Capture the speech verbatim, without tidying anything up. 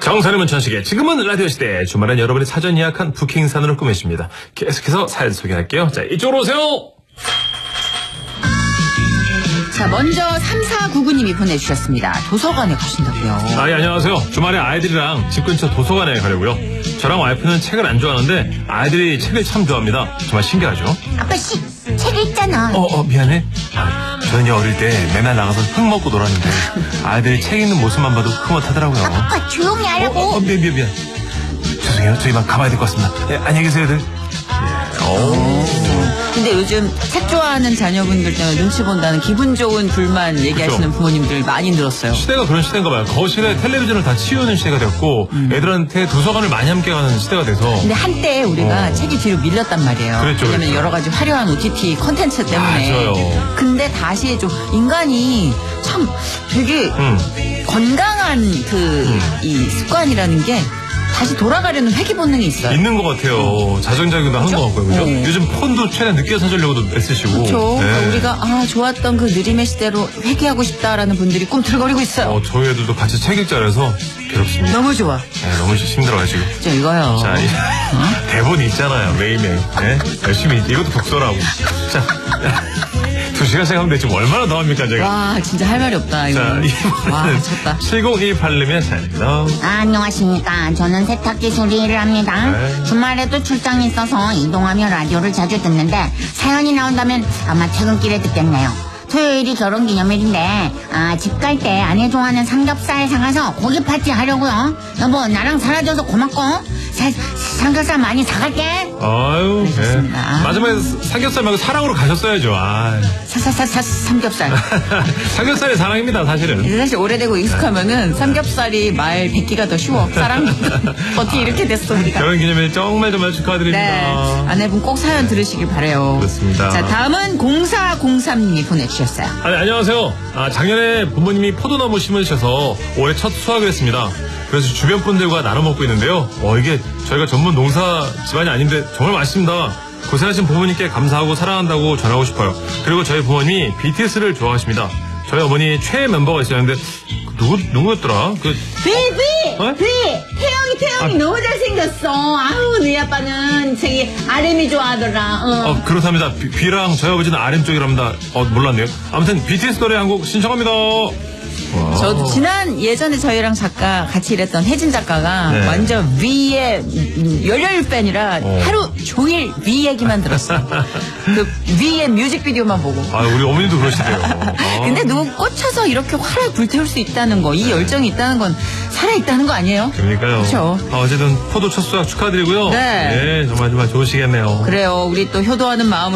정선의 문천식의 지금은 라디오 시대. 주말엔 여러분이 사전 예약한 부킹산으로 꾸며집니다. 계속해서 사연 소개할게요. 자, 이쪽으로 오세요. 자, 먼저 삼사구구 님이 보내주셨습니다. 도서관에 가신다고요. 아, 예, 안녕하세요. 주말에 아이들이랑 집 근처 도서관에 가려고요. 저랑 와이프는 책을 안 좋아하는데 아이들이 책을 참 좋아합니다. 정말 신기하죠? 아빠 씨, 책 읽잖아. 어, 어, 미안해. 아, 저는 어릴 때 맨날 나가서 흙 먹고 놀았는데 아이들이 책 읽는 모습만 봐도 흐뭇하더라고요. 아빠 조용히 하라고. 어, 어, 미안, 미안, 미안. 죄송해요. 저희만 가봐야 될 것 같습니다. 예, 안녕히 계세요, 애들. 예, 오. 근데 요즘 책 좋아하는 자녀분들 때문에 눈치 본다는 기분 좋은 불만 얘기하시는 그렇죠. 부모님들 많이 늘었어요. 시대가 그런 시대인가 봐요. 거실에 텔레비전을 다 치우는 시대가 됐고 음. 애들한테 도서관을 많이 함께 가는 시대가 돼서. 근데 한때 우리가 어. 책이 뒤로 밀렸단 말이에요. 그랬죠, 왜냐면 그랬죠. 여러 가지 화려한 오티티 콘텐츠 때문에. 맞아요. 근데 다시 좀 인간이 참 되게 음. 건강한 그 이 음. 습관이라는 게 다시 돌아가려는 회귀 본능이 있어요. 있는 것 같아요. 자정작용도 하는 것 같고요. 그죠? 네. 요즘 폰도 최대한 늦게 사주려고도 애쓰시고. 그렇죠. 네. 그러니까 우리가 아 좋았던 그 느림의 시대로 회귀하고 싶다라는 분들이 꿈틀거리고 있어요. 어, 저희 애들도 같이 책 읽자 그래서 괴롭습니다. 너무 좋아. 네, 너무 힘들어요 지금. 저 이거요. 자, 이, 어? 대본이 있잖아요. 매일매일. 네? 열심히 이것도 독서라고. 자. 두 시간씩 하면 지금 얼마나 더 합니까, 제가? 와, 진짜 할 말이 없다, 이거. 자, 이번에는 칠공일팔 님의 사연입니다. 아, 안녕하십니까. 저는 세탁기 수리 일을 합니다. 네. 주말에도 출장이 있어서 이동하며 라디오를 자주 듣는데 사연이 나온다면 아마 퇴근길에 듣겠네요. 토요일이 결혼기념일인데 아, 집 갈 때 아내 좋아하는 삼겹살 사가서 고기 파티 하려고요. 여보, 나랑 살아줘서 고맙고 사, 삼겹살 많이 사갈게. 아유, 네. 마지막에 삼겹살 말고 사랑으로 가셨어야죠. 아. 사사사사 삼겹살. 삼겹살의 사랑입니다, 사실은. 사실 오래되고 익숙하면은 삼겹살이 말 뱉기가 더 쉬워. 사랑. 어떻게 이렇게 됐어, 우리가. 결혼기념일 정말 정말 축하드립니다. 네. 아내분 꼭 사연 들으시길 바래요. 그렇습니다. 자, 다음은 공사공삼 님이 보내주셨어요. 아니, 안녕하세요. 아, 작년에 부모님이 포도나무 심으셔서 올해 첫 수확을 했습니다. 그래서 주변 분들과 나눠 먹고 있는데요. 어, 이게 저희가 전문 농사 집안이 아닌데 정말 맛있습니다. 고생하신 부모님께 감사하고 사랑한다고 전하고 싶어요. 그리고 저희 부모님이 비티에스를 좋아하십니다. 저희 어머니 최애 멤버가 있었는데 누구 누구였더라? 그 비비! 어? 비! 태영이 태영이 아, 너무 잘생겼어. 아유, 네 아빠는 저기 아렘이 좋아하더라. 어, 어 그렇답니다. 비, 비랑 저희 아버지는 아렘 쪽이랍니다. 어 몰랐네요. 아무튼 비티에스 노래 한 곡 신청합니다. 와. 저도 지난 예전에 저희랑 작가 같이 일했던 혜진 작가가 네. 완전 위의 열혈 팬이라 어. 하루 종일 위 얘기만 들었어요. 그 위의 뮤직비디오만 보고. 아, 우리 어머니도 그러시대요. 아. 근데 누구 꽂혀서 이렇게 활을 불태울 수 있다는 거, 이 네. 열정이 있다는 건 살아있다는 거 아니에요? 그러니까요. 그렇죠. 아, 어쨌든 포도 첫 수확 축하드리고요. 네. 네, 정말 정말 좋으시겠네요. 그래요. 우리 또 효도하는 마음